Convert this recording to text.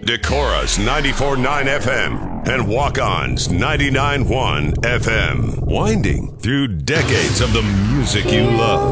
Decorah's 94.9 FM and Walk-On's 99.1 FM. Winding through decades of the music you love.